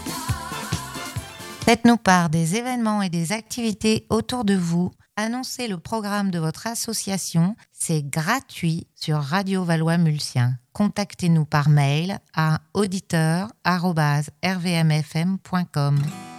Faites-nous part des événements et des activités autour de vous. Annoncez le programme de votre association. C'est gratuit sur Radio Valois-Mulsien. Contactez-nous par mail à auditeur@rvmfm.com.